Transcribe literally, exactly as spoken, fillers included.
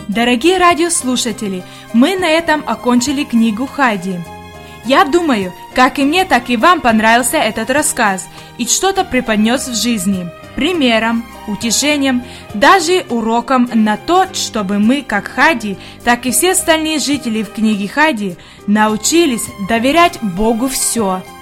Дорогие радиослушатели, мы на этом окончили книгу Хайди. Я думаю, как и мне, так и вам понравился этот рассказ и что-то преподнес в жизни, примером, утешением, даже уроком на то, чтобы мы, как Хайди, так и все остальные жители в книге Хайди, научились доверять Богу все.